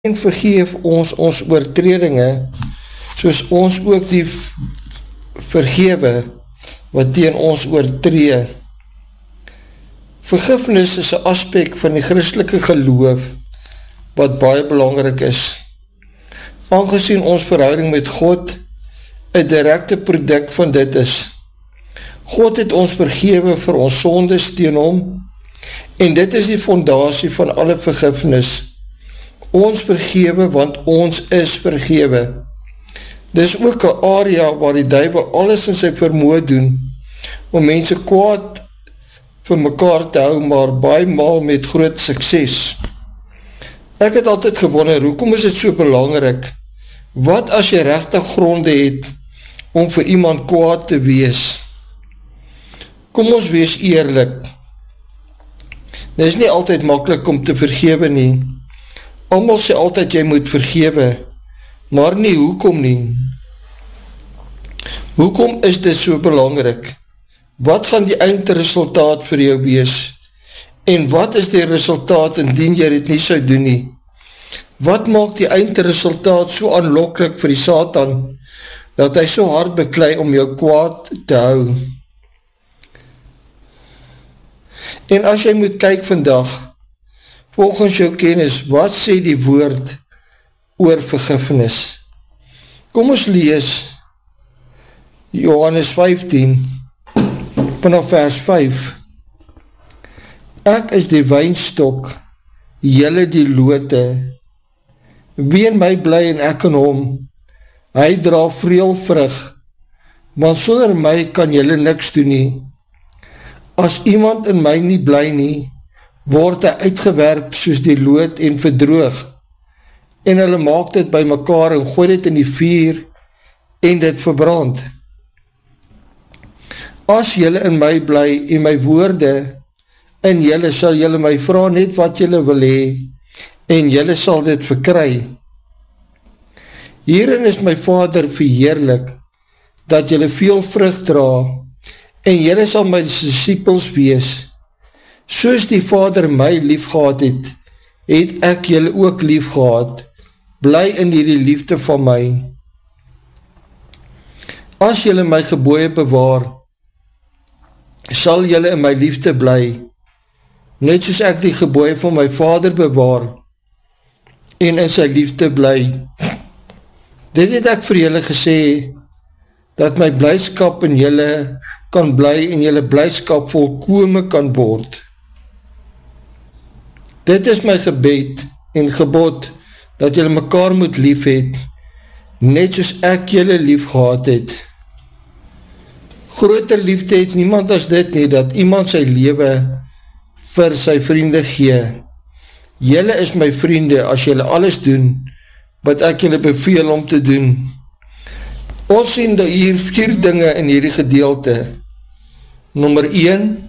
en vergeef ons oortredinge, soos ons ook die vergewe wat teen ons oortree. Vergifnis is 'n aspek van die Christelike geloof wat baie belangrik is. Aangesien ons verhouding met God 'n direkte produk van dit is. God het ons vergewe vir ons sondes teen hom, en dit is die fondasie van alle vergifnis. Ons vergewe, want ons is vergewe. Dis ook 'n area waar die duiwel alles in sy vermoë doen, om mense kwaad vir mekaar te hou, maar baie maal met groot sukses. Ek het altyd gewonder, hoekom is dit so belangrik? Wat as jy regtig gronde het, om vir iemand kwaad te wees? Kom ons wees eerlik. Dit is nie altyd maklik om te vergewe nie. Almal sê altyd jy moet vergewe, maar nie hoekom nie. Hoekom is dit so belangrik? Wat gaan die eindresultaat vir jou wees? En wat is die resultaat indien jy dit nie sou doen nie? Wat maak die eindresultaat so aanloklik vir die Satan, dat hy so hard beklei om jou kwaad te hou? En as jy moet kyk vandag, volgens jou kennis, wat sê die woord oor vergifnis? Kom ons lees Johannes 15, vanaf vers 5. Ek is die wynstok, julle die lote. Wie in my bly en ek in hom, hy dra vreel vrug, want sonder my kan julle niks doen nie. As iemand in my nie bly nie, word hy uitgewerp soos die loot en verdroog, en hulle maak dit by mekaar en gooi dit in die vuur en dit verbrand. As julle in my bly en my woorde in julle, sal julle my vra net wat julle wil hê, en julle sal dit verkry. Hierin is my Vader verheerlik, dat julle veel vrug dra, en julle sal my disciples wees. Soos die Vader my lief gehad het, het ek julle ook lief gehad. Bly in hierdie liefde van my. As julle my gebooie bewaar, sal julle in my liefde bly, net soos ek die gebooie van my Vader bewaar, en in sy liefde bly. Dit het ek vir julle gesê, dat my blyskap in julle kan bly, en julle blyskap volkome kan word. Dit is my gebed en gebod, dat julle mekaar moet lief het, net soos ek julle lief gehad het. Groter liefde het niemand as dit nie, dat iemand sy lewe vir sy vriende gee. Julle is my vriende, as julle alles doen, wat ek julle beveel om te doen. Ons sien dat hier 4 dinge in hierdie gedeelte. Nommer 1,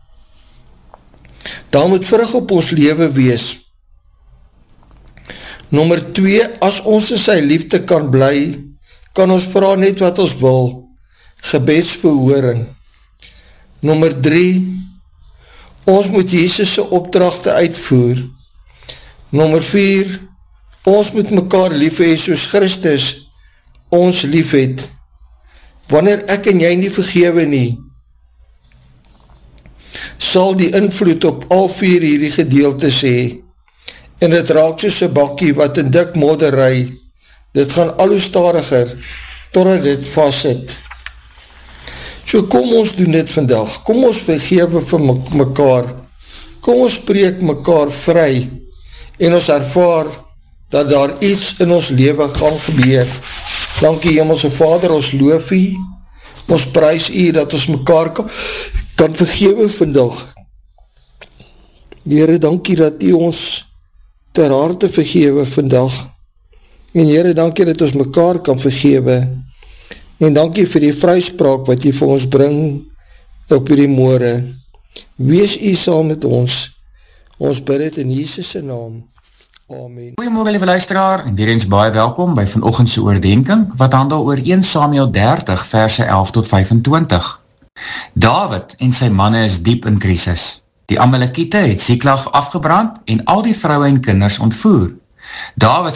daar moet vrug op ons lewe wees. Nommer 2, as ons in sy liefde kan bly, kan ons vra net wat ons wil, gebedsbehoring. Nommer 3, ons moet Jesus' opdragte uitvoer. Nommer 4, ons moet mekaar lief hê soos Christus ons lief het. Wanneer ek en jy nie vergewe nie, sal die invloed op al 4 hierdie gedeeltes hê, en het raak soos 'n bakkie wat in dik modder ry. Dit gaan al hoe stadiger, totdat dit vastzit. So kom ons doen dit vandag, kom ons vergewe vir mekaar, kom ons spreek mekaar vry, en ons ervaar, dat daar iets in ons lewe gaan gebeur. Dankie Hemelse Vader, ons loof U, ons prys U, dat ons mekaar kan vergewe vandag. Here, dankie dat U ons ter harte vergewe vandag. En Here, dankie dat ons mekaar kan vergewe. En dankie vir die vryspraak wat U vir ons bring op hierdie môre. Wees U saam met ons. Ons bid dit in Jesus se naam. Amen. Goeiemôre lieve luisteraar, en weer eens baie welkom by vanoggend se oordeenking, wat handel oor 1 Samuel 30 verse 11 tot 25. Dawid en sy manne is diep in krisis. Die Amalekiete het Siklag afgebrand en al die vroue en kinders ontvoer. Dawid